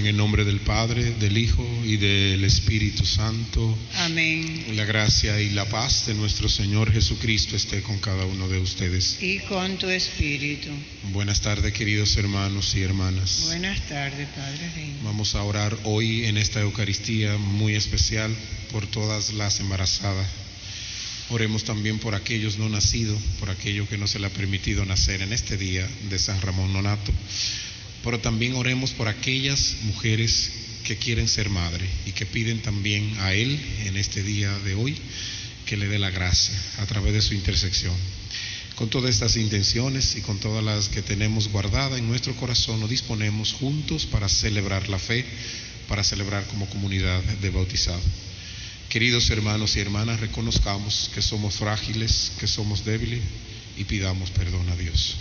En el nombre del Padre, del Hijo y del Espíritu Santo. Amén. La gracia y la paz de nuestro Señor Jesucristo esté con cada uno de ustedes. Y con tu espíritu. Buenas tardes, queridos hermanos y hermanas. Buenas tardes, Padre Reino. Vamos a orar hoy en esta Eucaristía muy especial por todas las embarazadas. Oremos también por aquellos no nacidos, por aquellos que no se le ha permitido nacer en este día de San Ramón Nonato. Pero también oremos por aquellas mujeres que quieren ser madre y que piden también a Él en este día de hoy que le dé la gracia a través de su intersección. Con todas estas intenciones y con todas las que tenemos guardadas en nuestro corazón, nos disponemos juntos para celebrar la fe, para celebrar como comunidad de bautizados. Queridos hermanos y hermanas, reconozcamos que somos frágiles, que somos débiles y pidamos perdón a Dios.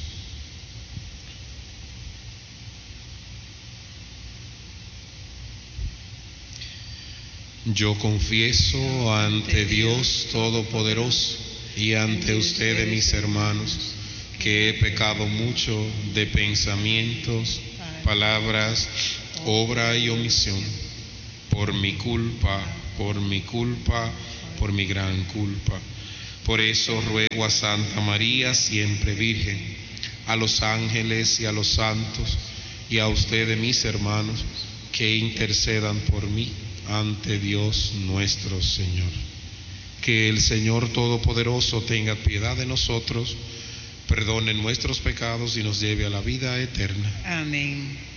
Yo confieso ante Dios Todopoderoso y ante ustedes, mis hermanos, que he pecado mucho de pensamientos, palabras, obra y omisión, por mi culpa, por mi gran culpa. Por eso ruego a Santa María, siempre Virgen, a los ángeles y a los santos, y a ustedes, mis hermanos, que intercedan por mí ante Dios nuestro Señor. Que el Señor Todopoderoso tenga piedad de nosotros, perdone nuestros pecados y nos lleve a la vida eterna. Amén.